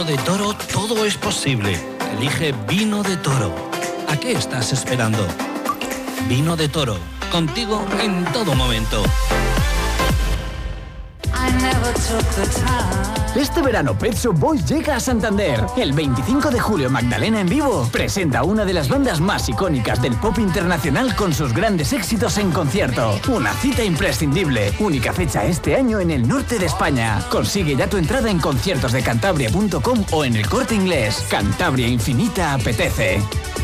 de Toro todo es posible. Elige Vino de Toro. ¿A qué estás esperando? Vino de Toro, contigo en todo momento. Este verano Pet Shop Boys llega a Santander. El 25 de julio Magdalena en vivo presenta una de las bandas más icónicas del pop internacional con sus grandes éxitos en concierto. Una cita imprescindible. Única fecha este año en el norte de España. Consigue ya tu entrada en conciertosdecantabria.com o en el Corte Inglés. Cantabria Infinita apetece.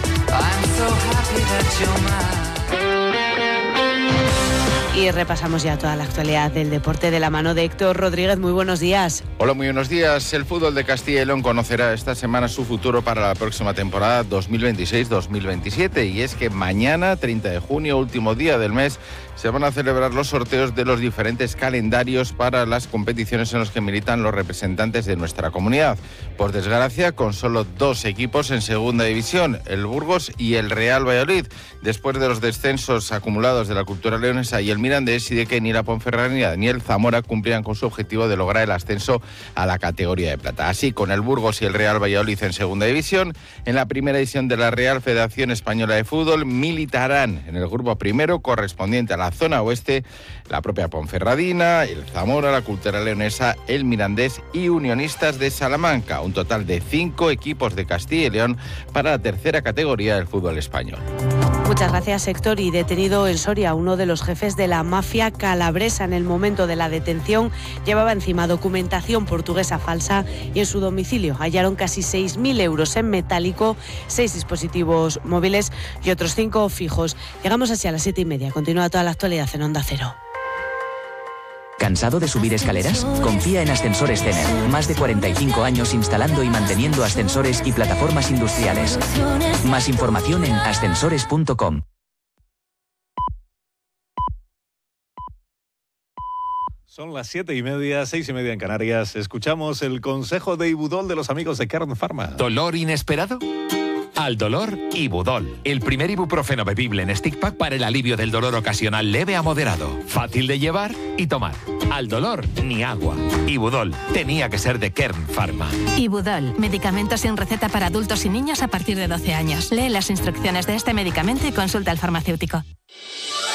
Y repasamos ya toda la actualidad del deporte de la mano de Héctor Rodríguez. Muy buenos días. Hola, muy buenos días. El fútbol de Castilla y León conocerá esta semana su futuro para la próxima temporada 2026-2027. Y es que mañana, 30 de junio, último día del mes, se van a celebrar los sorteos de los diferentes calendarios para las competiciones en los que militan los representantes de nuestra comunidad. Por desgracia, con solo 2 equipos en segunda división, el Burgos y el Real Valladolid, después de los descensos acumulados de la Cultural Leonesa y el Mirandés, y de que ni la Ponferradina ni el Zamora cumplían con su objetivo de lograr el ascenso a la categoría de plata. Así, con el Burgos y el Real Valladolid en segunda división, en la primera división de la Real Federación Española de Fútbol militarán en el grupo primero correspondiente a la zona oeste la propia Ponferradina, el Zamora, la Cultural Leonesa, el Mirandés y Unionistas de Salamanca. Un total de 5 equipos de Castilla y León para la tercera categoría del fútbol español. Muchas gracias, Héctor. Y detenido en Soria, uno de los jefes de la mafia calabresa. En el momento de la detención llevaba encima documentación portuguesa falsa y en su domicilio hallaron casi 6.000 euros en metálico, 6 dispositivos móviles y otros 5 fijos. Llegamos así a las 7:30. Continúa toda la actualidad en Onda Cero. ¿Cansado de subir escaleras? Confía en Ascensores Cener. Más de 45 años instalando y manteniendo ascensores y plataformas industriales. Más información en ascensores.com. Son las 7:30, 6:30 en Canarias. Escuchamos el consejo de Ibudol de los amigos de Kern Pharma. ¿Dolor inesperado? Al dolor, Ibudol. El primer ibuprofeno bebible en stick pack para el alivio del dolor ocasional leve a moderado. Fácil de llevar y tomar. Al dolor, ni agua. Ibudol. Tenía que ser de Kern Pharma. Ibudol. Medicamento sin receta para adultos y niños a partir de 12 años. Lee las instrucciones de este medicamento y consulta al farmacéutico.